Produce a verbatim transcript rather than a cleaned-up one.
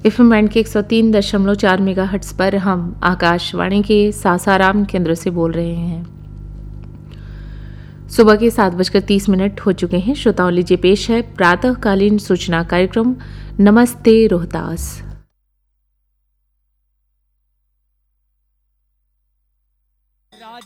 FM band के एक सौ तीन दशमलव चार मेगाहर्ट्ज़ पर हम आकाशवाणी के सासाराम केंद्र से बोल रहे हैं। सुबह के सात बजकर तीस मिनट हो चुके हैं। श्रोताओं, लीजिए पेश है प्रातःकालीन सूचना कार्यक्रम नमस्ते रोहतास।